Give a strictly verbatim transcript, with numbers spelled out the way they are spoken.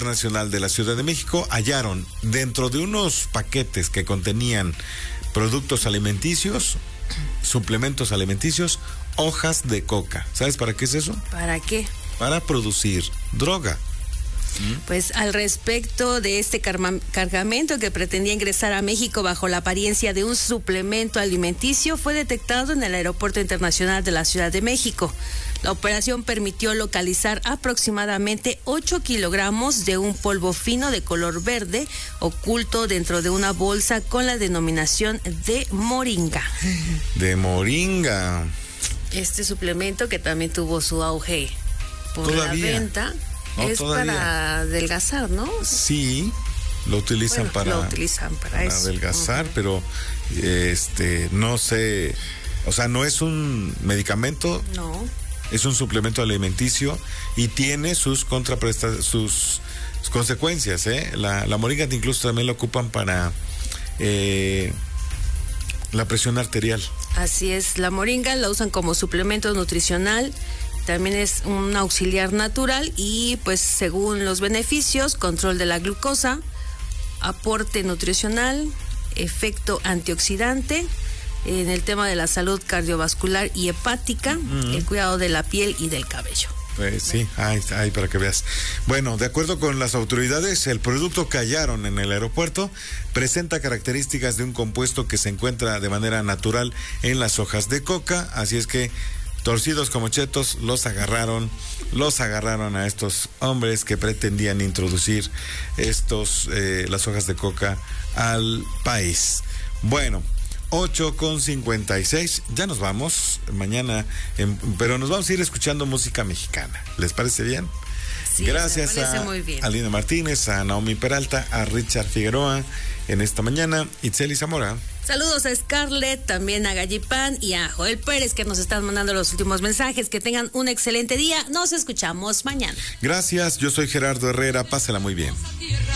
Internacional de la Ciudad de México hallaron dentro de unos paquetes que contenían productos alimenticios, suplementos alimenticios, hojas de coca. ¿Sabes para qué es eso? ¿Para qué? Para producir droga. Pues al respecto de este carma- cargamento que pretendía ingresar a México bajo la apariencia de un suplemento alimenticio, fue detectado en el Aeropuerto Internacional de la Ciudad de México. La operación permitió localizar aproximadamente ocho kilogramos de un polvo fino de color verde oculto dentro de una bolsa con la denominación de moringa. De moringa. Este suplemento, que también tuvo su auge por Todavía. la venta, No, es todavía. para adelgazar, ¿no? Sí, lo utilizan Bueno, para, lo utilizan para, para eso. adelgazar, Uh-huh. pero este no sé, o sea, no es un medicamento, No. es un suplemento alimenticio y tiene sus contrapresta sus, sus consecuencias, ¿eh? La, la moringa incluso también la ocupan para eh, la presión arterial. Así es, la moringa la usan como suplemento nutricional, también es un auxiliar natural y pues según los beneficios, control de la glucosa, aporte nutricional, efecto antioxidante, en el tema de la salud cardiovascular y hepática, uh-huh. el cuidado de la piel y del cabello. Pues sí, ay, ay, para que veas. Bueno, de acuerdo con las autoridades, el producto que hallaron en el aeropuerto presenta características de un compuesto que se encuentra de manera natural en las hojas de coca, así es que torcidos como chetos, los agarraron, los agarraron a estos hombres que pretendían introducir estos, eh, las hojas de coca al país. Bueno, ocho con cincuenta y seis, ya nos vamos mañana, en, pero nos vamos a ir escuchando música mexicana. ¿Les parece bien? Sí, gracias a, a Lina Martínez, a Naomi Peralta, a Richard Figueroa en esta mañana, Itzeli Zamora. Saludos a Scarlett, también a Gallipán y a Joel Pérez, que nos están mandando los últimos mensajes. Que tengan un excelente día. Nos escuchamos mañana. Gracias, yo soy Gerardo Herrera. Pásela muy bien.